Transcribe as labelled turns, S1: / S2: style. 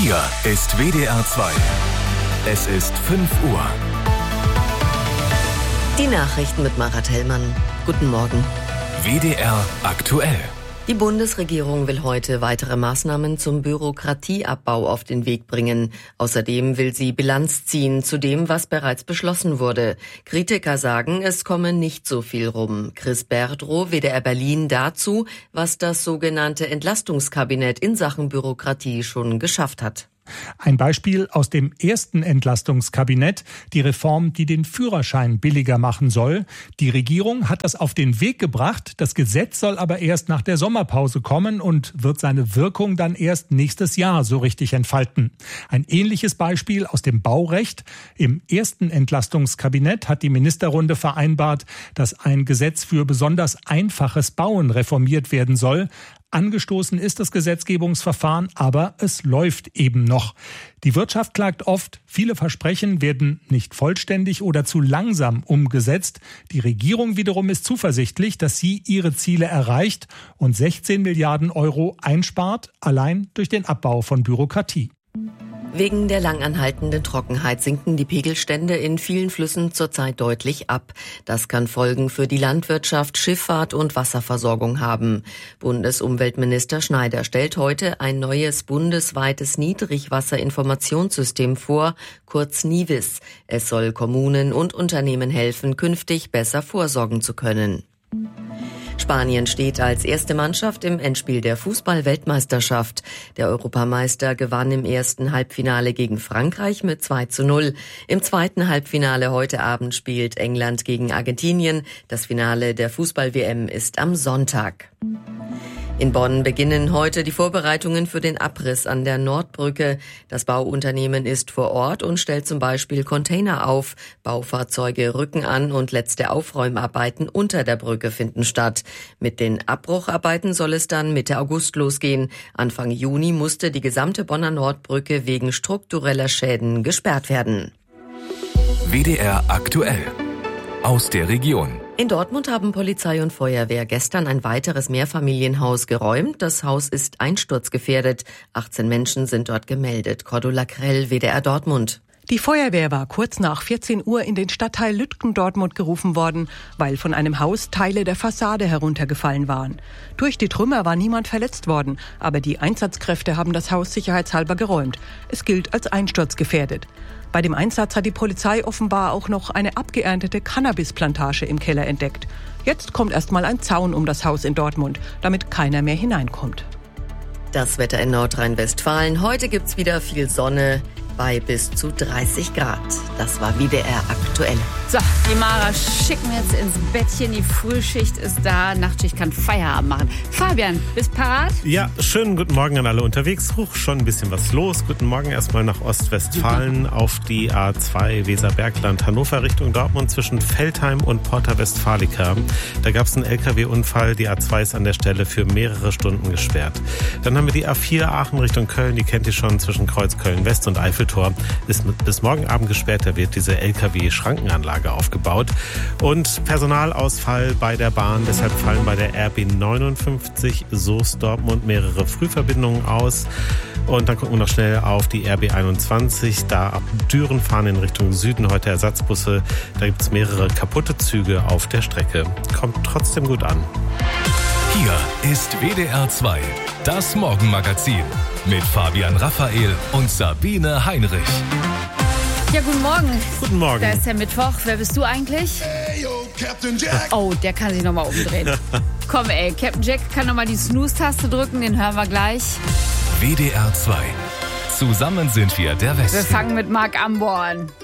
S1: Hier ist WDR 2. Es ist 5 Uhr.
S2: Die Nachrichten mit Marat Hellmann. Guten Morgen.
S1: WDR aktuell.
S2: Die Bundesregierung will heute weitere Maßnahmen zum Bürokratieabbau auf den Weg bringen. Außerdem will sie Bilanz ziehen zu dem, was bereits beschlossen wurde. Kritiker sagen, es komme nicht so viel rum. Chris Berdrow, WDR Berlin, dazu, was das sogenannte Entlastungskabinett in Sachen Bürokratie schon geschafft hat.
S3: Ein Beispiel aus dem ersten Entlastungskabinett, die Reform, die den Führerschein billiger machen soll. Die Regierung hat das auf den Weg gebracht. Das Gesetz soll aber erst nach der Sommerpause kommen und wird seine Wirkung dann erst nächstes Jahr so richtig entfalten. Ein ähnliches Beispiel aus dem Baurecht. Im ersten Entlastungskabinett hat die Ministerrunde vereinbart, dass ein Gesetz für besonders einfaches Bauen reformiert werden soll. Angestoßen ist das Gesetzgebungsverfahren, aber es läuft eben noch. Die Wirtschaft klagt oft, viele Versprechen werden nicht vollständig oder zu langsam umgesetzt. Die Regierung wiederum ist zuversichtlich, dass sie ihre Ziele erreicht und 16 Milliarden Euro einspart, allein durch den Abbau von Bürokratie.
S2: Wegen der langanhaltenden Trockenheit sinken die Pegelstände in vielen Flüssen zurzeit deutlich ab. Das kann Folgen für die Landwirtschaft, Schifffahrt und Wasserversorgung haben. Bundesumweltminister Schneider stellt heute ein neues bundesweites Niedrigwasserinformationssystem vor, kurz NIWIS. Es soll Kommunen und Unternehmen helfen, künftig besser vorsorgen zu können. Spanien steht als erste Mannschaft im Endspiel der Fußball-Weltmeisterschaft. Der Europameister gewann im ersten Halbfinale gegen Frankreich mit 2:0. Im zweiten Halbfinale heute Abend spielt England gegen Argentinien. Das Finale der Fußball-WM ist am Sonntag. In Bonn beginnen heute die Vorbereitungen für den Abriss an der Nordbrücke. Das Bauunternehmen ist vor Ort und stellt zum Beispiel Container auf. Baufahrzeuge rücken an und letzte Aufräumarbeiten unter der Brücke finden statt. Mit den Abbrucharbeiten soll es dann Mitte August losgehen. Anfang Juni musste die gesamte Bonner Nordbrücke wegen struktureller Schäden gesperrt werden.
S1: WDR aktuell. Aus der Region.
S2: In Dortmund haben Polizei und Feuerwehr gestern ein weiteres Mehrfamilienhaus geräumt. Das Haus ist einsturzgefährdet. 18 Menschen sind dort gemeldet. Cordula Krell, WDR Dortmund.
S4: Die Feuerwehr war kurz nach 14 Uhr in den Stadtteil Lütgendortmund gerufen worden, weil von einem Haus Teile der Fassade heruntergefallen waren. Durch die Trümmer war niemand verletzt worden, aber die Einsatzkräfte haben das Haus sicherheitshalber geräumt. Es gilt als einsturzgefährdet. Bei dem Einsatz hat die Polizei offenbar auch noch eine abgeerntete Cannabisplantage im Keller entdeckt. Jetzt kommt erstmal ein Zaun um das Haus in Dortmund, damit keiner mehr hineinkommt.
S2: Das Wetter in Nordrhein-Westfalen. Heute gibt's wieder viel Sonne bei bis zu 30 Grad. Das war WDR aktuell.
S5: So, die Mara schicken wir jetzt ins Bettchen. Die Frühschicht ist da. Nachtschicht kann Feierabend machen. Fabian, bist parat?
S6: Ja, schönen guten Morgen an alle unterwegs. Schon ein bisschen was los. Guten Morgen erstmal nach Ostwestfalen auf die A2 Weserbergland Hannover Richtung Dortmund zwischen Veltheim und Porta Westfalica. Da gab es einen LKW-Unfall. Die A2 ist an der Stelle für mehrere Stunden gesperrt. Dann haben wir die A4 Aachen Richtung Köln. Die kennt ihr schon zwischen Kreuzköln West und Eiffeltor. Ist bis morgen Abend gesperrt. Da wird diese LKW-Schrankenanlage aufgebaut. Und Personalausfall bei der Bahn. Deshalb fallen bei der RB 59 Soest-Dortmund mehrere Frühverbindungen aus. Und dann gucken wir noch schnell auf die RB 21. Da ab Düren fahren in Richtung Süden heute Ersatzbusse. Da gibt es mehrere kaputte Züge auf der Strecke. Kommt trotzdem gut an.
S1: Hier ist WDR 2. Das Morgenmagazin. Mit Fabian Raphael und Sabine Heinrich.
S5: Ja, guten Morgen.
S6: Guten Morgen.
S5: Da ist der Mittwoch. Wer bist du eigentlich?
S7: Hey, yo, Captain Jack.
S5: Oh, der kann sich nochmal umdrehen. Komm, ey, Captain Jack kann nochmal die Snooze-Taste drücken. Den hören wir gleich.
S1: WDR 2. Zusammen sind wir der Westen.
S5: Wir fangen mit Marc Amborn.